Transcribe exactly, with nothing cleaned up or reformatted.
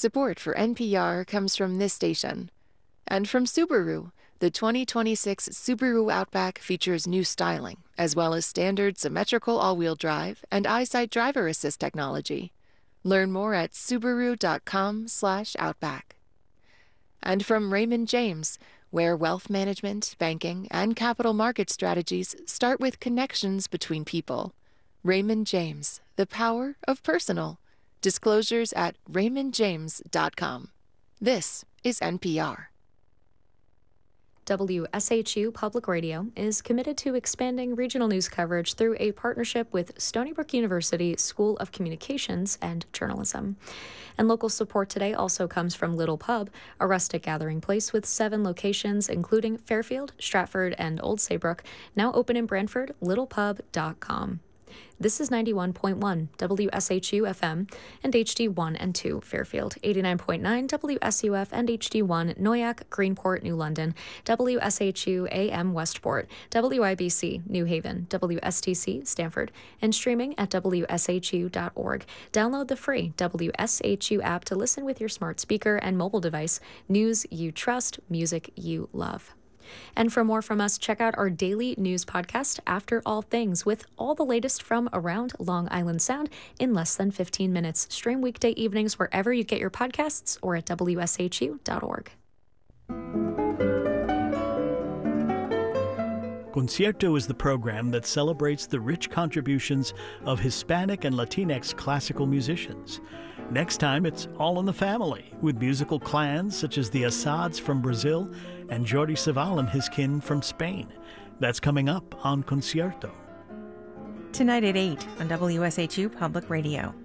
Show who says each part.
Speaker 1: Support for N P R comes from this station. And from Subaru, the twenty twenty-six Subaru Outback features new styling, as well as standard symmetrical all-wheel drive and EyeSight driver assist technology. Learn more at subaru dot com slash outback. And from Raymond James, where wealth management, banking, and capital market strategies start with connections between people. Raymond James, the power of personal. Disclosures at raymond james dot com. This is N P R.
Speaker 2: W S H U Public Radio is committed to expanding regional news coverage through a partnership with Stony Brook University School of Communications and Journalism. And local support today also comes from Little Pub, a rustic gathering place with seven locations, including Fairfield, Stratford, and Old Saybrook, now open in Brantford, little pub dot com. This is ninety-one point one W S H U F M and H D one and two Fairfield, eighty-nine point nine W S U F and H D one Noyak, Greenport, New London, W S H U A M Westport, W I B C New Haven, W S T C Stanford, and streaming at W S H U dot org. Download the free W S H U app to listen with your smart speaker and mobile device. News you trust, music you love. And for more from us, check out our daily news podcast, After All Things, with all the latest from around Long Island Sound in less than fifteen minutes. Stream weekday evenings wherever you get your podcasts or at W S H U dot org.
Speaker 3: Concierto is the program that celebrates the rich contributions of Hispanic and Latinx classical musicians. Next time, it's All in the Family, with musical clans such as the Assads from Brazil and Jordi Savall and his kin from Spain. That's coming up on Concierto.
Speaker 4: Tonight at eight on W S H U Public Radio.